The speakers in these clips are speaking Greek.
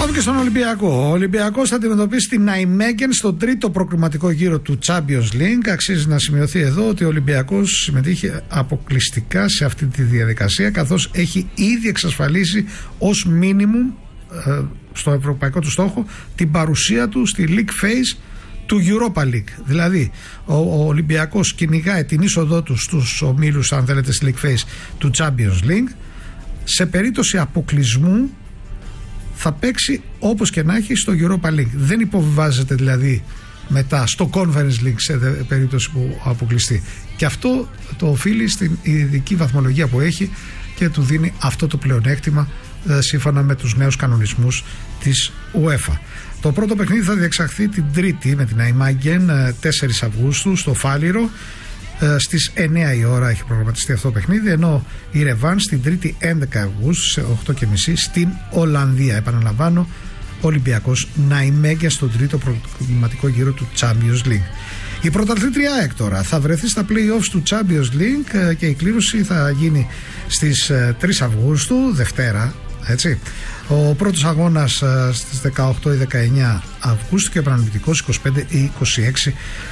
Πάμε και στον Ολυμπιακό. Ο Ολυμπιακός θα αντιμετωπίσει την Ναϊμέγεν στον τρίτο προκριματικό γύρο του Champions League. Αξίζει να σημειωθεί εδώ ότι ο Ολυμπιακός συμμετείχε αποκλειστικά σε αυτή τη διαδικασία, καθώς έχει ήδη εξασφαλίσει ως μίνιμουμ στο ευρωπαϊκό του στόχο την παρουσία του στη League Phase του Europa League. Δηλαδή ο Ολυμπιακός κυνηγάει την είσοδό του στους ομίλους, αν θέλετε, στη League Phase του Champions League. Σε περίπτωση αποκλεισμού θα παίξει όπως και να έχει στο Europa League. Δεν υποβιβάζεται δηλαδή μετά στο Conference League σε περίπτωση που αποκλειστεί. Και αυτό το οφείλει στην ειδική βαθμολογία που έχει και του δίνει αυτό το πλεονέκτημα σύμφωνα με τους νέους κανονισμούς της UEFA. Το πρώτο παιχνίδι θα διεξαχθεί την Τρίτη με την Ναϊμέγεν 4 Αυγούστου στο Φάληρο. Στις 9 η ώρα έχει προγραμματιστεί αυτό το παιχνίδι, ενώ η Ρεβάν στην Τρίτη 11 Αυγούστου σε 8.30 στην Ολλανδία. Επαναλαμβάνω, Ολυμπιακός Ναϊμέγεν στον τρίτο προκριματικό γύρο του Champions League. Η πρωταθλήτρια ΑΕΚ τώρα θα βρεθεί στα play-offs του Champions League και η κλήρωση θα γίνει στις 3 Αυγούστου, Δευτέρα, έτσι. Ο πρώτος αγώνας στις 18 ή 19 Αυγούστου και ο επαναληπτικός 25 ή 26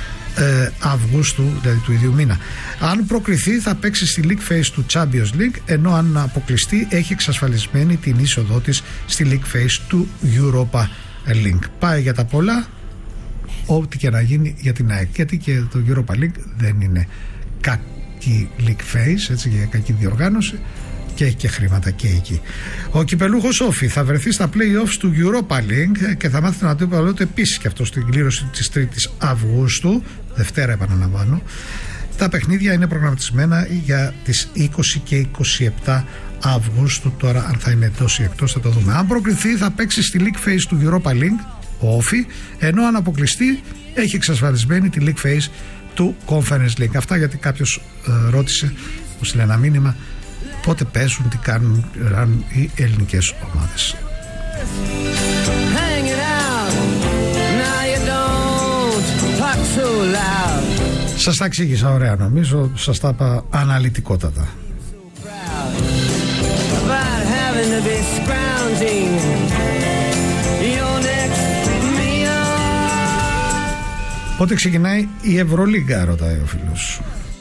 Αυγούστου, δηλαδή του ίδιου μήνα. Αν προκριθεί θα παίξει στη League Phase του Champions League, ενώ αν αποκλειστεί έχει εξασφαλισμένη την είσοδό της στη League Phase του Europa League. Πάει για τα πολλά, ό,τι και να γίνει για την ΑΕΚ, γιατί και το Europa League δεν είναι κακή League Phase, έτσι, για κακή διοργάνωση, και έχει και χρήματα και εκεί. Ο κυπελούχος Όφη θα βρεθεί στα play-offs του Europa League και θα μάθει τον αντίπαλό του επίσης και αυτό στην κλήρωση της 3ης Αυγούστου, Δευτέρα επαναλαμβάνω. Τα παιχνίδια είναι προγραμματισμένα για τις 20 και 27 Αυγούστου. Τώρα αν θα είναι εντός ή εκτός θα το δούμε. Αν προκριθεί θα παίξει στη League Phase του Europa League ο Όφη, ενώ αν αποκλειστεί έχει εξασφαλισμένη τη League Phase του Conference League. Αυτά γιατί κάποιος ρώτησε, μου στείλε ένα μήνυμα, πότε παίζουν, τι κάνουν οι ελληνικές ομάδες. Σας τα εξήγησα ωραία, νομίζω, σας τα είπα αναλυτικότατα. Πότε ξεκινάει η Ευρωλίγκα, ρωτάει ο φίλος.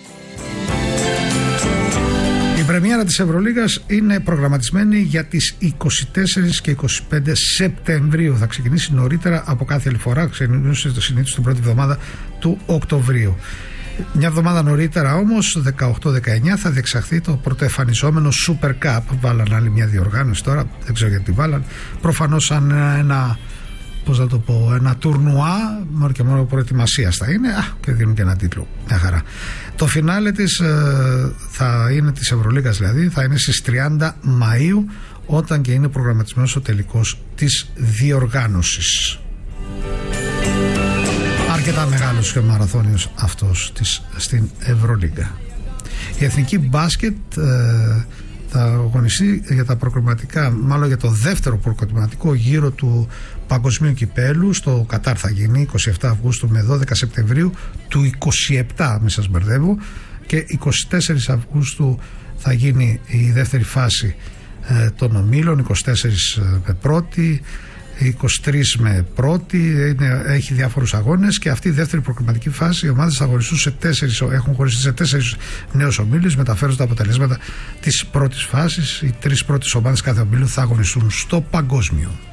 Η πρεμιέρα της Ευρωλίγας είναι προγραμματισμένη για τις 24 και 25 Σεπτεμβρίου. Θα ξεκινήσει νωρίτερα από κάθε άλλη φορά, ξεκινούσε συνήθως την πρώτη εβδομάδα του Οκτωβρίου. Μια εβδομάδα νωρίτερα όμως, 18-19, θα διεξαχθεί το πρωτοεμφανιζόμενο Super Cup. Βάλαν άλλη μια διοργάνωση τώρα, δεν ξέρω γιατί βάλαν. Προφανώς σαν ένα, πώς θα το πω, ένα τουρνουά, μόνο και μόνο προετοιμασίας θα είναι, και δίνουν και ένα τίτλο, μια χαρά. Το φινάλε της θα είναι, της Ευρωλίγκας δηλαδή, θα είναι στις 30 Μαΐου, όταν και είναι προγραμματισμένος ο τελικός της διοργάνωσης. Αρκετά μεγάλος και μαραθώνιος αυτός στην Ευρωλίγκα. Η εθνική μπάσκετ θα αγωνιστεί για τα προκριματικά, μάλλον για το δεύτερο προκριματικό γύρο του Παγκοσμίου Κυπέλου στο Κατάρ. Θα γίνει 27 Αυγούστου με 12 Σεπτεμβρίου του 27, μην σας μπερδεύω, και 24 Αυγούστου θα γίνει η δεύτερη φάση των ομίλων, 24 με πρώτη, 23 με πρώτη, έχει διάφορους αγώνες, και αυτή η δεύτερη προκριματική φάση οι ομάδες θα αγωνιστούν έχουν χωριστεί σε 4 νέους ομίλους, μεταφέρουν τα αποτελέσματα της πρώτης φάσης. Οι 3 πρώτες ομάδες κάθε ομίλου θα αγωνιστούν στο παγκόσμιο.